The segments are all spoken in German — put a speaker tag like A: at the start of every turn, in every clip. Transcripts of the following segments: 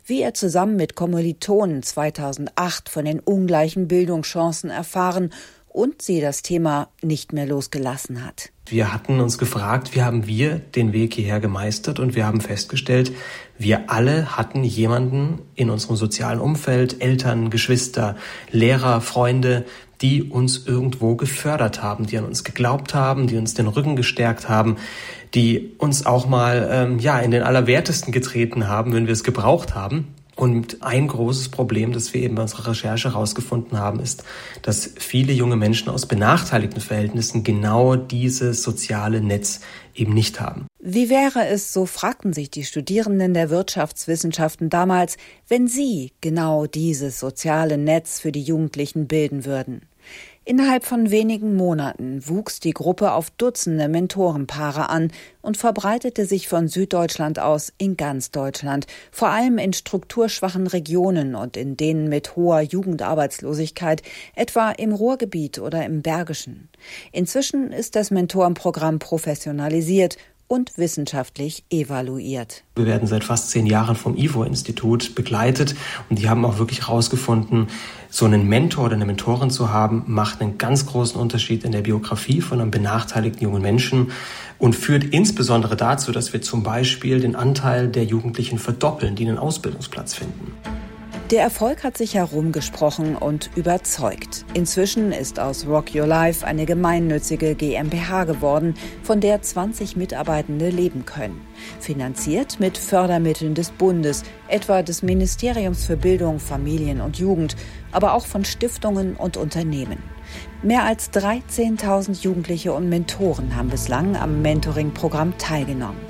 A: wie er zusammen mit Kommilitonen 2008 von den ungleichen Bildungschancen erfahren und sie das Thema nicht mehr losgelassen hat.
B: Wir hatten uns gefragt, wie haben wir den Weg hierher gemeistert, und wir haben festgestellt, wir alle hatten jemanden in unserem sozialen Umfeld, Eltern, Geschwister, Lehrer, Freunde, die uns irgendwo gefördert haben, die an uns geglaubt haben, die uns den Rücken gestärkt haben, die uns auch mal in den Allerwertesten getreten haben, wenn wir es gebraucht haben. Und ein großes Problem, das wir eben bei unserer Recherche herausgefunden haben, ist, dass viele junge Menschen aus benachteiligten Verhältnissen genau dieses soziale Netz eben nicht haben.
A: Wie wäre es, so fragten sich die Studierenden der Wirtschaftswissenschaften damals, wenn sie genau dieses soziale Netz für die Jugendlichen bilden würden? Innerhalb von wenigen Monaten wuchs die Gruppe auf Dutzende Mentorenpaare an und verbreitete sich von Süddeutschland aus in ganz Deutschland, vor allem in strukturschwachen Regionen und in denen mit hoher Jugendarbeitslosigkeit, etwa im Ruhrgebiet oder im Bergischen. Inzwischen ist das Mentorenprogramm professionalisiert und wissenschaftlich evaluiert.
B: Wir werden seit fast 10 Jahren vom IFO-Institut begleitet und die haben auch wirklich herausgefunden, so einen Mentor oder eine Mentorin zu haben, macht einen ganz großen Unterschied in der Biografie von einem benachteiligten jungen Menschen und führt insbesondere dazu, dass wir zum Beispiel den Anteil der Jugendlichen verdoppeln, die einen Ausbildungsplatz finden.
A: Der Erfolg hat sich herumgesprochen und überzeugt. Inzwischen ist aus Rock Your Life eine gemeinnützige GmbH geworden, von der 20 Mitarbeitende leben können. Finanziert mit Fördermitteln des Bundes, etwa des Ministeriums für Bildung, Familien und Jugend, aber auch von Stiftungen und Unternehmen. Mehr als 13.000 Jugendliche und Mentoren haben bislang am Mentoring-Programm teilgenommen.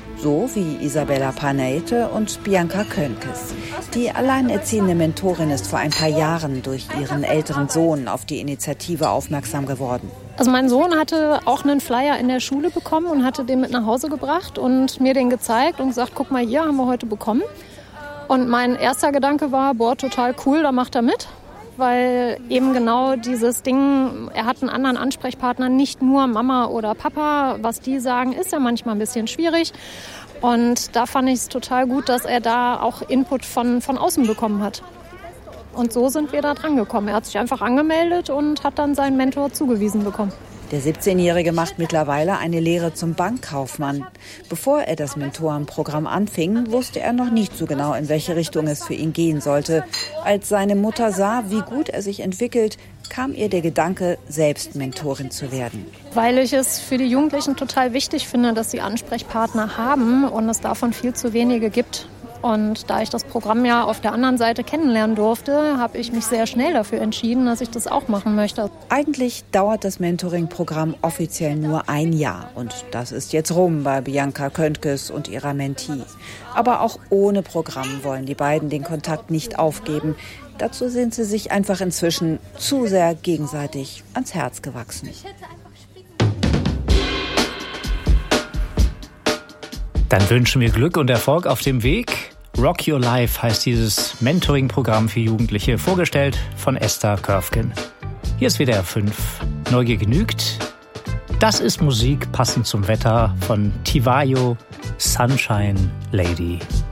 A: So wie Isabella Paneite und Bianca Könkes. Die alleinerziehende Mentorin ist vor ein paar Jahren durch ihren älteren Sohn auf die Initiative aufmerksam geworden.
C: Also mein Sohn hatte auch einen Flyer in der Schule bekommen und hatte den mit nach Hause gebracht und mir den gezeigt und gesagt, guck mal hier, haben wir heute bekommen. Und mein erster Gedanke war, total cool, da macht er mit. Weil eben genau dieses Ding, er hat einen anderen Ansprechpartner, nicht nur Mama oder Papa. Was die sagen, ist ja manchmal ein bisschen schwierig. Und da fand ich es total gut, dass er da auch Input von außen bekommen hat. Und so sind wir da dran gekommen. Er hat sich einfach angemeldet und hat dann seinen Mentor zugewiesen bekommen.
A: Der 17-Jährige macht mittlerweile eine Lehre zum Bankkaufmann. Bevor er das Mentorenprogramm anfing, wusste er noch nicht so genau, in welche Richtung es für ihn gehen sollte. Als seine Mutter sah, wie gut er sich entwickelt, kam ihr der Gedanke, selbst Mentorin zu werden.
C: Weil ich es für die Jugendlichen total wichtig finde, dass sie Ansprechpartner haben und es davon viel zu wenige gibt. Und da ich das Programm ja auf der anderen Seite kennenlernen durfte, habe ich mich sehr schnell dafür entschieden, dass ich das auch machen möchte.
A: Eigentlich dauert das Mentoring-Programm offiziell nur 1 Jahr. Und das ist jetzt rum bei Bianca Könkes und ihrer Mentee. Aber auch ohne Programm wollen die beiden den Kontakt nicht aufgeben. Dazu sind sie sich einfach inzwischen zu sehr gegenseitig ans Herz gewachsen.
D: Dann wünschen wir Glück und Erfolg auf dem Weg. Rock Your Life heißt dieses Mentoring-Programm für Jugendliche, vorgestellt von Esther Körfgen. Hier ist WDR 5. Neugier genügt. Das ist Musik passend zum Wetter von Tivayo, Sunshine Lady.